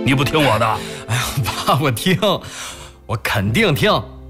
你不听我的？ 哎呀，爸，我听，我肯定听。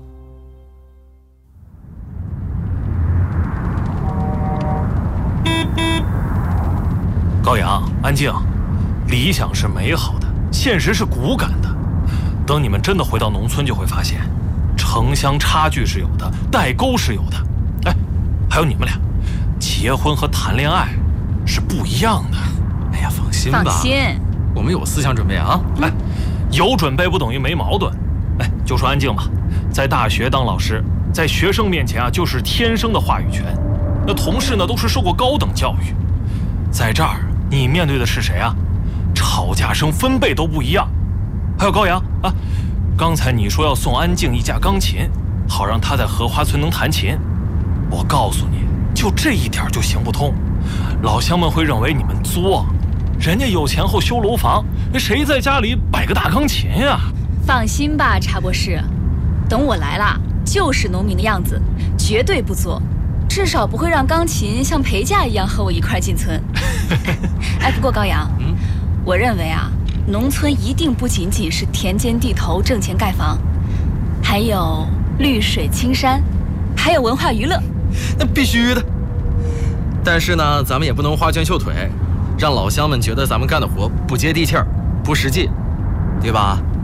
高阳，安静。理想是美好的，现实是骨感的。等你们真的回到农村，就会发现，城乡差距是有的，代沟是有的。哎，还有你们俩，结婚和谈恋爱是不一样的。 哎呀，放心吧， 放心， 我们有思想准备啊。 哎，有准备不等于没矛盾。哎，就说安静吧，在大学当老师，在学生面前啊，就是天生的话语权。那同事呢，都是受过高等教育，在这儿你面对的是谁啊？吵架声分贝都不一样。还有高阳啊，刚才你说要送安静一架钢琴，好让她在荷花村能弹琴。我告诉你，就这一点就行不通。老乡们会认为你们作，人家有钱后修楼房，谁在家里摆个大钢琴呀？ 放心吧，查博士，等我来了，就是农民的样子，绝对不作，至少不会让钢琴像陪嫁一样和我一块进村。哎，不过高阳，我认为啊，农村一定不仅仅是田间地头挣钱盖房，还有绿水青山，还有文化娱乐。 那必须的。但是呢，咱们也不能花拳绣腿，让老乡们觉得咱们干的活不接地气儿、不实际，对吧？